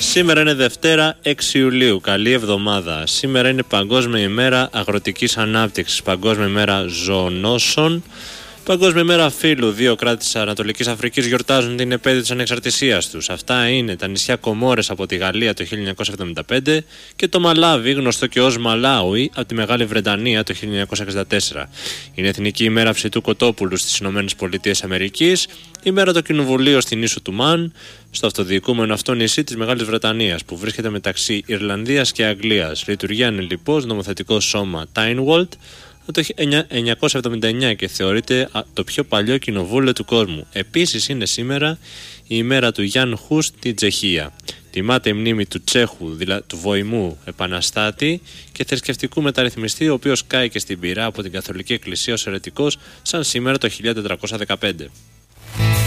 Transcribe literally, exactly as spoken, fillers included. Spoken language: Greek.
Σήμερα είναι Δευτέρα έξι Ιουλίου, καλή εβδομάδα. Σήμερα είναι Παγκόσμια ημέρα αγροτικής ανάπτυξης, Παγκόσμια ημέρα ζωονόσων, Παγκόσμια ημέρα φύλου. Δύο κράτη της Ανατολικής Αφρικής γιορτάζουν την επέτειο της ανεξαρτησίας τους. Αυτά είναι τα νησιά Κομόρες από τη Γαλλία το χίλια εννιακόσια εβδομήντα πέντε και το Μαλάβι, γνωστό και ως Μαλάουι, από τη Μεγάλη Βρετανία το χίλια εννιακόσια εξήντα τέσσερα. Είναι Εθνική ημέρα ψητού κοτόπουλου στις Ηνωμένες Πολιτείες Αμερικής, ημέρα του Κοινοβουλίου στην ίσο του Μαν, στο αυτοδιοικούμενο αυτό νησί της Μεγάλης Βρετανίας, που βρίσκεται μεταξύ Ιρλανδίας και Αγγλίας. Λειτουργεί ανελιπώς νομοθετικό σώμα Tynwald το εννιακόσια εβδομήντα εννιά και θεωρείται το πιο παλιό κοινοβούλιο του κόσμου. Επίσης είναι σήμερα η ημέρα του Γιάν Χους στην Τσεχία. Τιμάται η μνήμη του Τσέχου, δηλαδή του βοημού επαναστάτη και θρησκευτικού μεταρρυθμιστή, ο οποίος κάηκε στην πυρά από την Καθολική Εκκλησία ως αιρετικός σαν σήμερα το χίλια τετρακόσια δεκαπέντε.